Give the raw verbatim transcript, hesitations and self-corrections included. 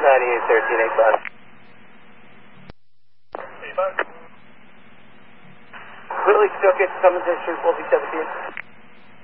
ninety-eight thirteen, eight five. eight five. Clearly still get summons issues, will be seventeen.